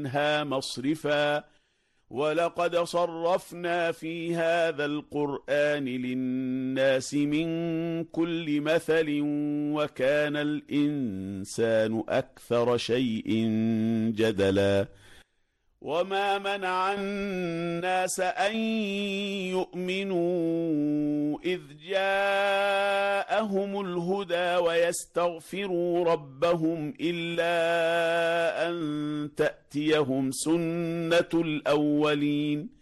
عنها مصرفا ولقد صرفنا في هذا القرآن للناس من كل مثل وكان الإنسان أكثر شيء جدلا وما منع الناس أن يؤمنوا إذ جاءهم الهدى ويستغفروا ربهم إلا أن تأتيهم سنة الأولين